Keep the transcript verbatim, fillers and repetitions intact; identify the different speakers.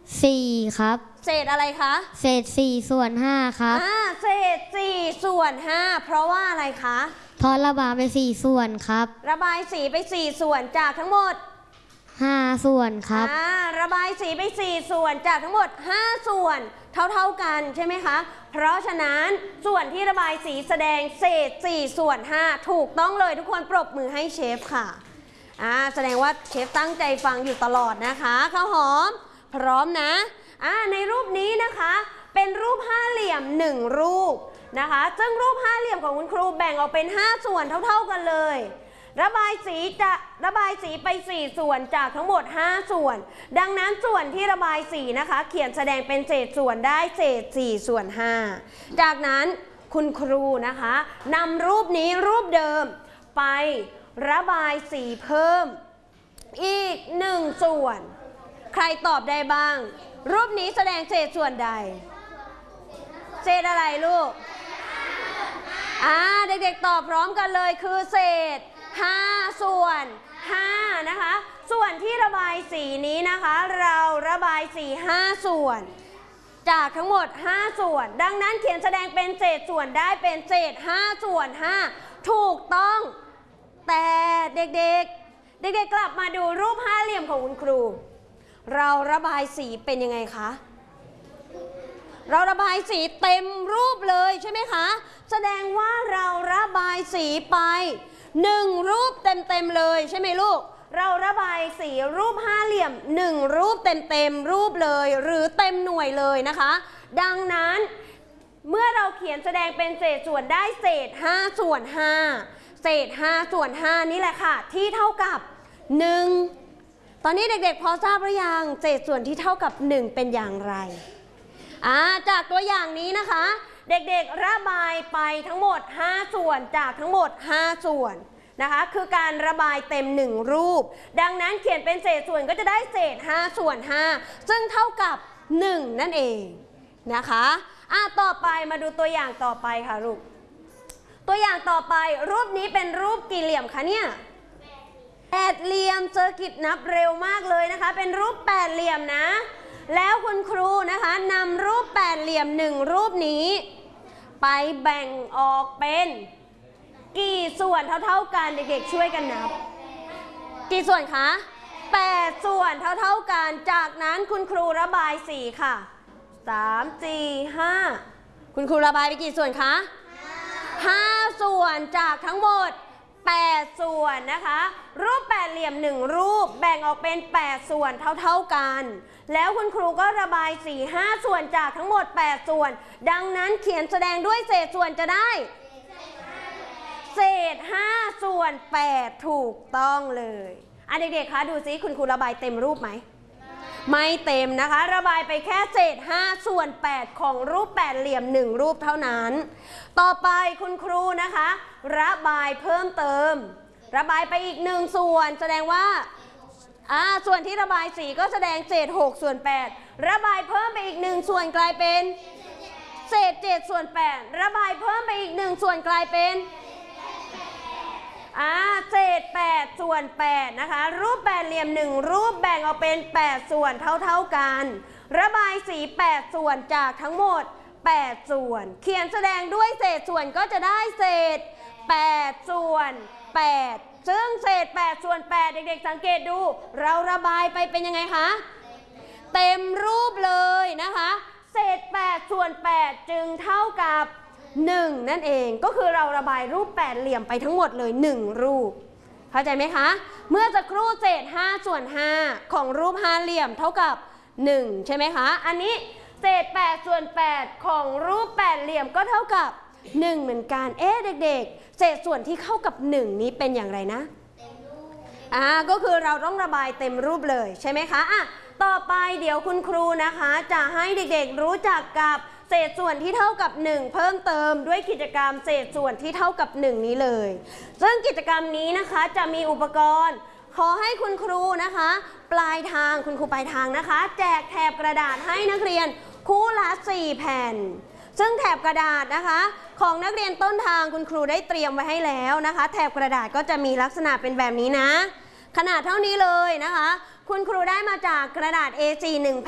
Speaker 1: สี่ครับ
Speaker 2: เศษอะไรคะ
Speaker 1: เศษสี่ส่วนห้าครับ
Speaker 2: อ่าเศษสี่ส่วนห้าเพราะว่าอะไรคะ
Speaker 1: เพราะระบายไปสี่ส่วนครับ
Speaker 2: ระบายสีไปสี่ส่วนจากทั้งหมด
Speaker 1: ห้าส่วนครับ
Speaker 2: อ่าระบายสีไปสี่ส่วนจากทั้งหมดห้าส่วนเท่าๆกันใช่ไหมคะเพราะฉะนั้นส่วนที่ระบายสีแสดงเศษสี่ส่วนห้าถูกต้องเลยทุกคนปรบมือให้เชฟค่ะอ่าแสดงว่าเชฟตั้งใจฟังอยู่ตลอดนะคะข้าวหอมพร้อมนะอ่าในรูปนี้นะคะเป็นรูปห้าเหลี่ยมหนึ่งรูปนะคะซึ่งรูปห้าเหลี่ยมของคุณครูแบ่งออกเป็นห้าส่วนเท่าๆกันเลยระบายสีจะระบายสีไปสี่ส่วนจากทั้งหมดห้าส่วนดังนั้นส่วนที่ระบายสีนะคะเขียนแสดงเป็นเศษส่วนได้เศษสี่ส่วนห้าจากนั้นคุณครูนะคะนำรูปนี้รูปเดิมไประบายสีเพิ่มอีกหนึ่งส่วนใครตอบได้บ้างรูปนี้แสดงเศษส่วนใดเศษอะไรลูกอ่าเด็กๆตอบพร้อมกันเลยคือเศษห้าส่วนห้านะคะส่วนที่ระบายสีนี้นะคะเราระบายสีห้าส่วนจากทั้งหมดห้าส่วนดังนั้นเขียนแสดงเป็นเศษส่วนได้เป็นเศษห้าส่วนห้าถูกต้องแต่เด็กๆเด็กๆกลับมาดูรูปห้าเหลี่ยมของคุณครูเราระบายสีเป็นยังไงคะเราระบายสีเต็มรูปเลยใช่ไหมคะแสดงว่าเราระบายสีไปหนึ่งรูปเต็มๆเลยใช่ไหมลูกเราระบายสีรูปห้าเหลี่ยมหนึ่งรูปเต็มๆรูปเลยหรือเต็มหน่วยเลยนะคะดังนั้นเมื่อเราเขียนแสดงเป็นเศษส่วนได้เศษห้าส่วนห้าเศษห้าส่วนห้านี่แหละค่ะที่เท่ากับหนึ่งตอนนี้เด็กๆพอทราบหรือยังเศษส่วนที่เท่ากับหนึ่งเป็นอย่างไรอ่าจากตัวอย่างนี้นะคะเด็กๆระบายไปทั้งหมดห้าส่วนจากทั้งหมดห้าส่วนนะคะคือการระบายเต็มหนึ่งรูปดังนั้นเขียนเป็นเศษส่วนก็จะได้เศษห้าส่วนห้าซึ่งเท่ากับหนึ่งนั่นเองนะคะอ่ะต่อไปมาดูตัวอย่างต่อไปค่ะลูกตัวอย่างต่อไปรูปนี้เป็นรูปกี่เหลี่ยมคะเนี่ยแปดเหลี่ยมเซอร์กิตนับเร็วมากเลยนะคะเป็นรูปแปดเหลี่ยมนะแล้วคุณครูนะคะนำรูปแปดเหลี่ยมหนึ่งรูปนี้ไปแบ่งออกเป็นกี่ส่วนเท่าๆกันเด็กๆช่วยกันนับกี่ส่วนคะแปดส่วนเท่าๆกันจากนั้นคุณครูระบายสีค่ะสาม สี่ ห้าคุณครูระบายไปกี่ส่วนคะห้าส่วนจากทั้งหมดแปดส่วนนะคะรูปแปดเหลี่ยมหนึ่งรูปแบ่งออกเป็นแปดส่วนเท่าๆกันแล้วคุณครูก็ระบายสีห้าส่วนจากทั้งหมดแปดส่วนดังนั้นเขียนแสดงด้วยเศษส่วนจะได้เศษห้าส่วนแปดถูกต้องเลยอ่ะเด็กๆคะดูซิคุณครูระบายเต็มรูปไหมไม่เต็มนะคะระบายไปแค่เศษห้าส่วนแปดของรูปแปดเหลี่ยมหนึ่งรูปเท่านั้นต่อไปคุณครูนะคะระบายเพิ่มเติมระบายไปอีกหนึ่งส่วนแสดงว่าอ่าส่วนที่ระบายสีก็แสดงเศษหกส่วนแปดระบายเพิ่มไปอีกหนึ่งส่วนกลายเป็นเศษเจ็ดส่วนแปดระบายเพิ่มไปอีกหนึ่งส่วนกลายเป็นอ่าเศษแปดส่วนแปดนะคะรูปแปดเหลี่ยมหนึ่งรูปแบ่งออกเป็นแปดส่วนเท่าๆกันระบายสีแปดส่วนจากทั้งหมดแปดส่วนเขียนแสดงด้วยเศษส่วนก็จะได้เศษแปดส่วนแปดซึ่งเศษแปดส่วนแปดเด็กๆสังเกตดูเราระบายไปเป็นยังไงคะเต็มรูปเลยนะคะเศษแปดส่วนแปดจึงเท่ากับหนึ่งนั่นเองก็คือเราระบายรูปแปดเหลี่ยมไปทั้งหมดเลยหนึ่งรูปเข้าใจไหมคะเมื่อสักครู่เศษห้าส่วนห้าของรูปห้าเหลี่ยมเท่ากับหนึ่งใช่ไหมคะอันนี้เศษแปดส่วนแปดของรูปแปดเหลี่ยมก็เท่ากับหนึ่งเหมือนกันเอ๊ะเด็กๆเศษส่วนที่เข้ากับหนึ่งนี้เป็นอย่างไรนะอ่าก็คือเราต้องระบายเต็มรูปเลยใช่ไหมคะอ่ะต่อไปเดี๋ยวคุณครูนะคะจะให้เด็กๆรู้จักกับเศษส่วนที่เท่ากับหนึ่งเพิ่มเติมด้วยกิจกรรมเศษส่วนที่เท่ากับหนึ่งนี้เลยซึ่งกิจกรรมนี้นะคะจะมีอุปกรณ์ขอให้คุณครูนะคะปลายทางคุณครูปลายทางนะคะแจกแถบกระดาษให้นักเรียนคู่ละสี่แผ่นซึ่งแถบกระดาษนะคะของนักเรียนต้นทางคุณครูได้เตรียมไว้ให้แล้วนะคะแถบกระดาษก็จะมีลักษณะเป็นแบบนี้นะขนาดเท่านี้เลยนะคะคุณครูได้มาจากกระดาษ เอ โฟร์ หนึ่ง